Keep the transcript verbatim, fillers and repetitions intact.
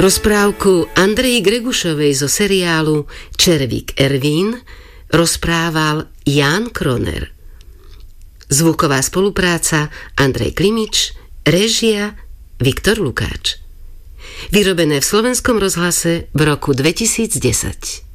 Rozprávku Andreji Gregušovej zo seriálu Červík Ervín rozprával Ján Kroner. Zvuková spolupráca Andrej Klimič, réžia Viktor Lukáč. Vyrobené v Slovenskom rozhlase v roku dvetisícdesať.